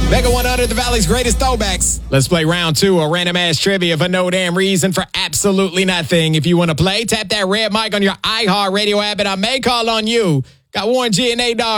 Mega 100, the Valley's greatest throwbacks. Let's play round 2 of random ass trivia for no damn reason for absolutely nothing. If you want to play, tap that red mic on your iHeart Radio app and I may call on you. Got Warren G and A-Dog